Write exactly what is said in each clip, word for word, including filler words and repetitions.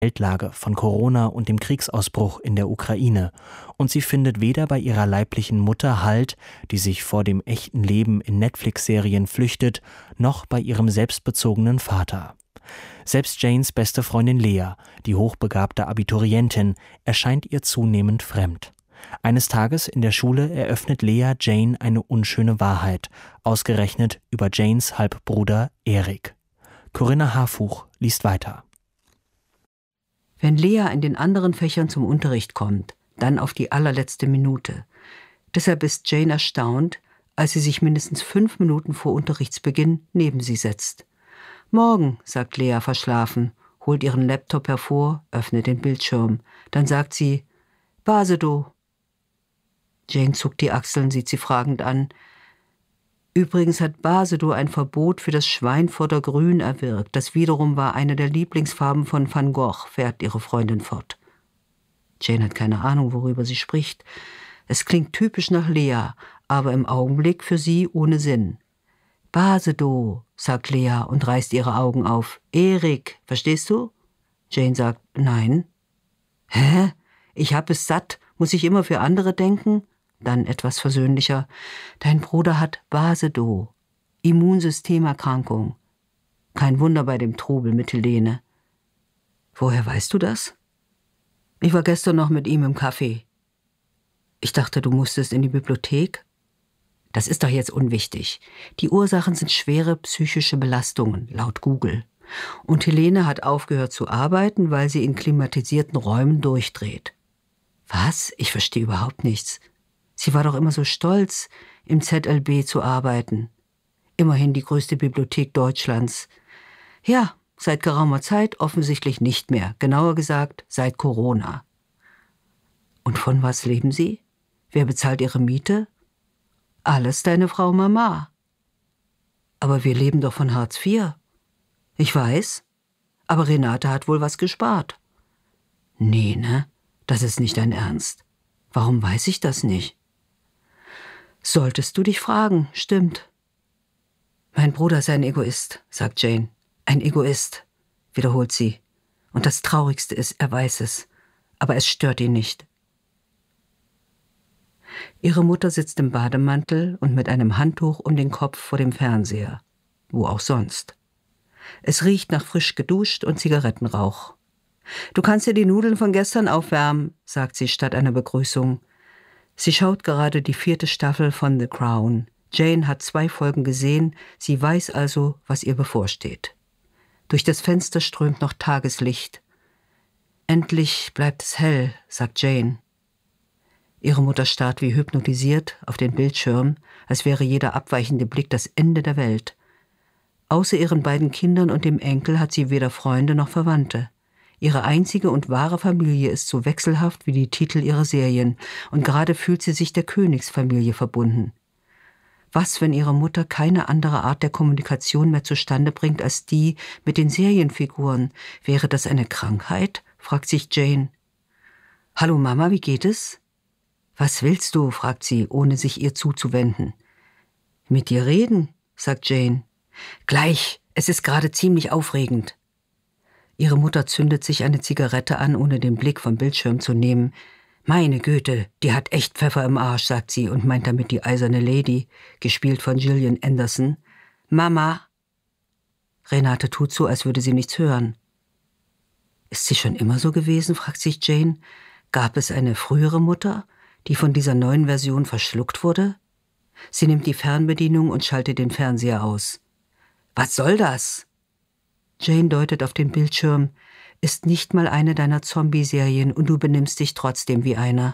Weltlage von Corona und dem Kriegsausbruch in der Ukraine, und sie findet weder bei ihrer leiblichen Mutter Halt, die sich vor dem echten Leben in Netflix-Serien flüchtet, noch bei ihrem selbstbezogenen Vater. Selbst Janes beste Freundin Lea, die hochbegabte Abiturientin, erscheint ihr zunehmend fremd. Eines Tages in der Schule eröffnet Lea Jane eine unschöne Wahrheit, ausgerechnet über Janes Halbbruder Erik. Corinna Harfuch liest weiter. Wenn Lea in den anderen Fächern zum Unterricht kommt, dann auf die allerletzte Minute. Deshalb ist Jane erstaunt, als sie sich mindestens fünf Minuten vor Unterrichtsbeginn neben sie setzt. »Morgen«, sagt Lea verschlafen, holt ihren Laptop hervor, öffnet den Bildschirm. Dann sagt sie, »Basedow.« Jane zuckt die Achseln, sieht sie fragend an. Übrigens hat Basedow ein Verbot für das Schweinfurter Grün erwirkt. Das wiederum war eine der Lieblingsfarben von Van Gogh, fährt ihre Freundin fort. Jane hat keine Ahnung, worüber sie spricht. Es klingt typisch nach Lea, aber im Augenblick für sie ohne Sinn. »Basedow«, sagt Lea und reißt ihre Augen auf. »Erik, verstehst du?« Jane sagt, »Nein.« »Hä? Ich hab es satt. Muss ich immer für andere denken?« Dann etwas versöhnlicher. »Dein Bruder hat Basedow, Immunsystemerkrankung. Kein Wunder bei dem Trubel mit Helene.« »Woher weißt du das?« »Ich war gestern noch mit ihm im Café.« »Ich dachte, du musstest in die Bibliothek?« »Das ist doch jetzt unwichtig. Die Ursachen sind schwere psychische Belastungen, laut Google. Und Helene hat aufgehört zu arbeiten, weil sie in klimatisierten Räumen durchdreht.« »Was? Ich verstehe überhaupt nichts. Sie war doch immer so stolz, im Z L B zu arbeiten. Immerhin die größte Bibliothek Deutschlands. Ja, seit geraumer Zeit offensichtlich nicht mehr. Genauer gesagt, seit Corona.« »Und von was leben Sie? Wer bezahlt Ihre Miete?« »Alles deine Frau Mama.« »Aber wir leben doch von Hartz vier.« »Ich weiß. Aber Renate hat wohl was gespart.« »Nee, ne? Das ist nicht dein Ernst. Warum weiß ich das nicht?« »Solltest du dich fragen, stimmt.« »Mein Bruder ist ein Egoist«, sagt Jane. »Ein Egoist«, wiederholt sie. Und das Traurigste ist, er weiß es. Aber es stört ihn nicht. Ihre Mutter sitzt im Bademantel und mit einem Handtuch um den Kopf vor dem Fernseher. Wo auch sonst. Es riecht nach frisch geduscht und Zigarettenrauch. »Du kannst dir die Nudeln von gestern aufwärmen«, sagt sie statt einer Begrüßung. Sie schaut gerade die vierte Staffel von The Crown. Jane hat zwei Folgen gesehen, sie weiß also, was ihr bevorsteht. Durch das Fenster strömt noch Tageslicht. »Endlich bleibt es hell«, sagt Jane. Ihre Mutter starrt wie hypnotisiert auf den Bildschirm, als wäre jeder abweichende Blick das Ende der Welt. Außer ihren beiden Kindern und dem Enkel hat sie weder Freunde noch Verwandte. Ihre einzige und wahre Familie ist so wechselhaft wie die Titel ihrer Serien, und gerade fühlt sie sich der Königsfamilie verbunden. Was, wenn ihre Mutter keine andere Art der Kommunikation mehr zustande bringt als die mit den Serienfiguren? Wäre das eine Krankheit? Fragt sich Jane. »Hallo Mama, wie geht es?« »Was willst du?« fragt sie, ohne sich ihr zuzuwenden. »Mit dir reden«, sagt Jane. »Gleich, es ist gerade ziemlich aufregend.« Ihre Mutter zündet sich eine Zigarette an, ohne den Blick vom Bildschirm zu nehmen. »Meine Güte, die hat echt Pfeffer im Arsch«, sagt sie und meint damit die eiserne Lady, gespielt von Gillian Anderson. »Mama!« Renate tut so, als würde sie nichts hören. »Ist sie schon immer so gewesen?«, fragt sich Jane. »Gab es eine frühere Mutter, die von dieser neuen Version verschluckt wurde?« Sie nimmt die Fernbedienung und schaltet den Fernseher aus. »Was soll das?« Jane deutet auf den Bildschirm. »Ist nicht mal eine deiner Zombie-Serien und du benimmst dich trotzdem wie einer.«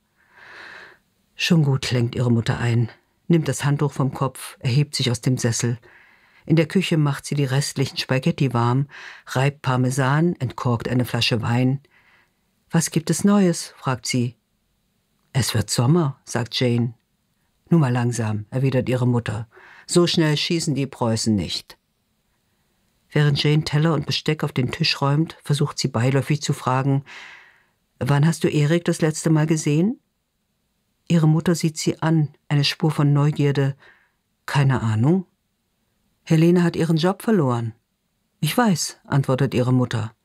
»Schon gut«, lenkt ihre Mutter ein, nimmt das Handtuch vom Kopf, erhebt sich aus dem Sessel. In der Küche macht sie die restlichen Spaghetti warm, reibt Parmesan, entkorkt eine Flasche Wein. »Was gibt es Neues?«, fragt sie. »Es wird Sommer«, sagt Jane. »Nur mal langsam«, erwidert ihre Mutter. »So schnell schießen die Preußen nicht.« Während Jane Teller und Besteck auf den Tisch räumt, versucht sie beiläufig zu fragen, »Wann hast du Erik das letzte Mal gesehen?« Ihre Mutter sieht sie an, eine Spur von Neugierde. »Keine Ahnung.« »Helene hat ihren Job verloren.« »Ich weiß«, antwortet ihre Mutter.